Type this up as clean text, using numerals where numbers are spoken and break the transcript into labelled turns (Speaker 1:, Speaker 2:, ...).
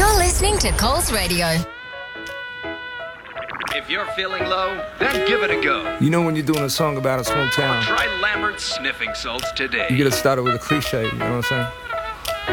Speaker 1: You're listening to Coles Radio.
Speaker 2: If you're feeling low, then give it a go.
Speaker 3: You know when you're doing a song about a small town,
Speaker 2: Try Lambert's sniffing salts today.
Speaker 3: you gotta start it with a cliche, you know what I'm saying?